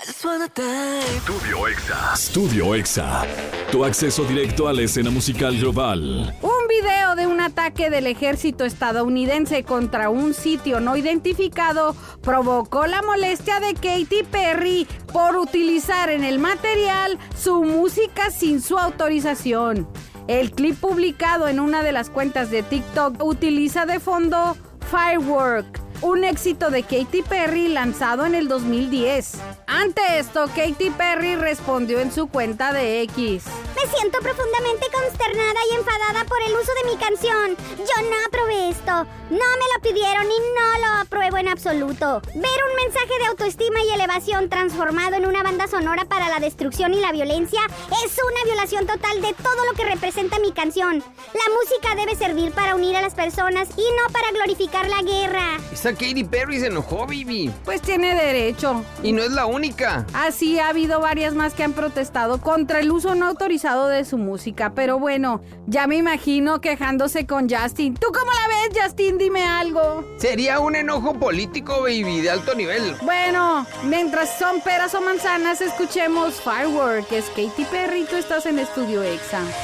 Just wanna dive. Estudio Exa. Studio Exa, tu acceso directo a la escena musical global. Un video de un ataque del ejército estadounidense contra un sitio no identificado provocó la molestia de Katy Perry por utilizar en el material su música sin su autorización. El clip publicado en una de las cuentas de TikTok utiliza de fondo Firework, un éxito de Katy Perry lanzado en el 2010. Ante esto, Katy Perry respondió en su cuenta de X: Me siento profundamente consternada y enfadada por el uso de mi canción. Yo no aprobé esto. No me lo pidieron y no lo apruebo en absoluto. Ver un mensaje de autoestima y elevación transformado en una banda sonora para la destrucción y la violencia es una violación total de todo lo que representa mi canción. La música debe servir para unir a las personas y no para glorificar la guerra. Esa Katy Perry se enojó, baby. Pues tiene derecho. Y no es la única. Así ha habido varias más que han protestado contra el uso no autorizado de su música. Pero bueno, ya me imagino quejándose con Justin. ¿Tú cómo la ves, Justin? Dime algo. Sería un enojo político, baby, de alto nivel. Bueno, mientras son peras o manzanas, escuchemos Firework, que es Katy Perry. Tú estás en Estudio Exa.